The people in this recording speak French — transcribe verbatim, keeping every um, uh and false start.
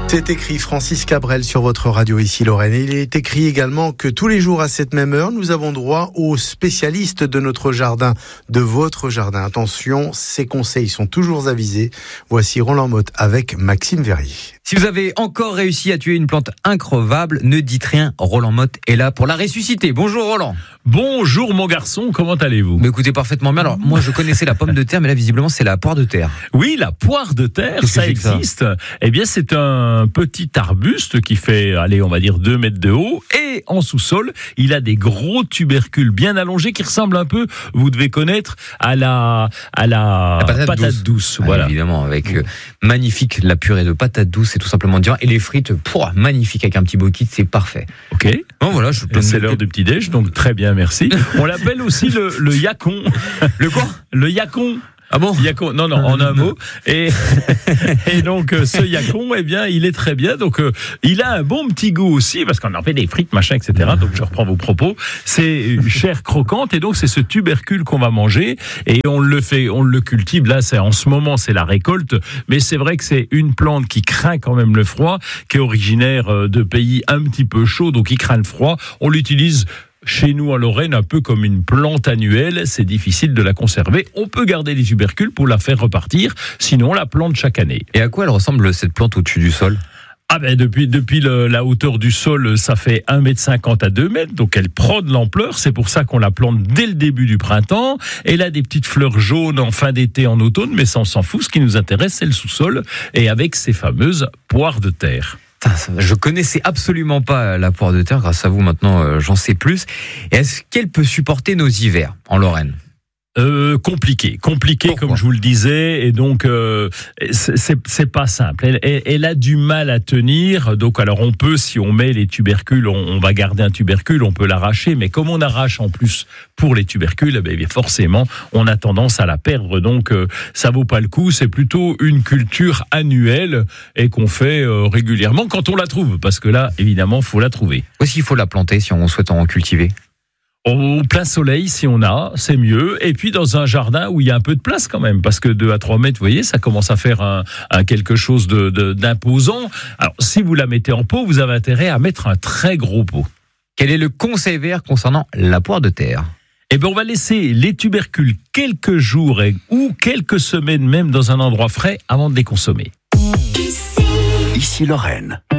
C'est écrit Francis Cabrel sur votre radio ici Lorraine. Il est écrit également que tous les jours à cette même heure, nous avons droit aux spécialistes de notre jardin, de votre jardin. Attention, ces conseils sont toujours avisés. Voici Roland Motte avec Maxime Verrier. Si vous avez encore réussi à tuer une plante increvable, ne dites rien, Roland Motte est là pour la ressusciter. Bonjour Roland. Bonjour mon garçon, comment allez-vous ? Mais écoutez parfaitement bien. Alors moi je connaissais la pomme de terre, mais là visiblement c'est la poire de terre. Oui, la poire de terre, Qu'est-ce ça que c'est que ça ? existe. Eh bien c'est un petit arbuste qui fait, allez on va dire deux mètres de haut, et en sous-sol, il a des gros tubercules bien allongés qui ressemblent un peu, vous devez connaître, à la, à la, La patate, patate douce. douce. Ah, Voilà. évidemment, avec euh, magnifique la purée de patate douce, c'est tout simplement dire. Et les frites, pouah, magnifique avec un petit bokit, c'est parfait. Ok. Bon voilà, je Et c'est l'heure du petit déj, donc très bien, merci. On l'appelle aussi le, le yacon. Le quoi ? Le yacon. Ah bon ? Yacon, non, non, en un mot. Et, et donc, euh, ce yacon, eh bien, il est très bien. Donc, euh, il a un bon petit goût aussi, parce qu'on en fait des frites, machin, et cetera. Donc, je reprends vos propos. C'est une chair croquante, et donc, c'est ce tubercule qu'on va manger. Et on le fait, on le cultive. Là, c'est, en ce moment, c'est la récolte. Mais c'est vrai que c'est une plante qui craint quand même le froid, qui est originaire de pays un petit peu chauds, donc qui craint le froid. On l'utilise chez nous en Lorraine, un peu comme une plante annuelle, c'est difficile de la conserver. On peut garder les tubercules pour la faire repartir, sinon on la plante chaque année. Et à quoi elle ressemble cette plante au-dessus du sol ? Ah ben depuis depuis le, la hauteur du sol, ça fait un mètre cinquante à deux mètres, donc elle prend de l'ampleur. C'est pour ça qu'on la plante dès le début du printemps. Elle a des petites fleurs jaunes en fin d'été, en automne, mais ça on s'en fout. Ce qui nous intéresse, c'est le sous-sol, et avec ces fameuses poires de terre. Je connaissais absolument pas la poire de terre, grâce à vous maintenant euh, j'en sais plus. Est-ce qu'elle peut supporter nos hivers en Lorraine ? Euh, compliqué, compliqué Pourquoi ? comme je vous le disais, et donc euh, c'est, c'est pas simple. Elle, elle, elle a du mal à tenir. Donc alors on peut, si on met les tubercules, on, on va garder un tubercule, on peut l'arracher, mais comme on arrache en plus pour les tubercules, eh bien forcément on a tendance à la perdre. Donc euh, ça vaut pas le coup. C'est plutôt une culture annuelle et qu'on fait euh, régulièrement quand on la trouve, parce que là évidemment faut la trouver. Où est-ce qu'il faut la planter si on souhaite en cultiver ? Au plein soleil, si on a, c'est mieux. Et puis dans un jardin où il y a un peu de place quand même, parce que deux à trois mètres, vous voyez, ça commence à faire un, un quelque chose de, de, d'imposant. Alors, si vous la mettez en pot, vous avez intérêt à mettre un très gros pot. Quel est le conseil vert concernant la poire de terre ? Eh bien, on va laisser les tubercules quelques jours et, ou quelques semaines même dans un endroit frais avant de les consommer. Ici Lorraine.